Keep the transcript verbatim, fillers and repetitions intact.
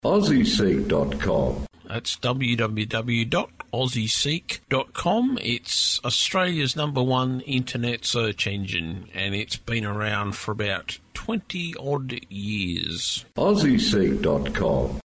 Aussie Seek dot com. That's w w w dot aussie seek dot com. It's Australia's number one internet search engine, and it's been around for about twenty odd years. Aussie Seek dot com.